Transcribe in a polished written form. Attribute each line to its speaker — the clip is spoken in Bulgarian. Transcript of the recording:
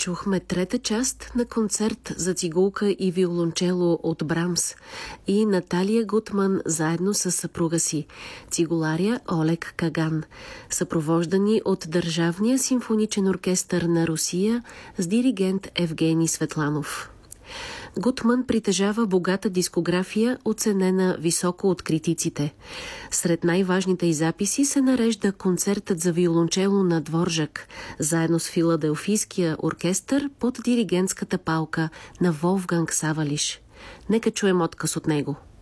Speaker 1: Чухме трета част на концерт за цигулка и виолончело от Брамс и Наталия Гутман заедно с съпруга си, цигуларя Олег Каган, съпровождани от Държавния симфоничен оркестър на Русия с диригент Евгений Светланов. Гутман притежава богата дискография, оценена високо от критиците. Сред най-важните й записи се нарежда концертът за виолончело на Дворжак, заедно с Филаделфийския оркестър под диригентската палка на Волфганг Савалиш. Нека чуем откъс от него.